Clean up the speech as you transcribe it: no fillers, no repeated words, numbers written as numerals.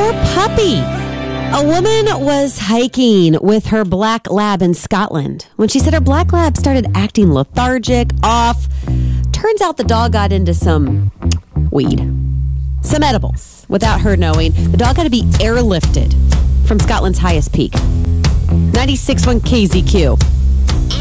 Poor puppy. A woman was hiking with her black lab in Scotland when she said her black lab started acting lethargic, off. Turns out the dog got into some weed, some edibles, without her knowing. The dog had to be airlifted from Scotland's highest peak. 96.1 KZQ.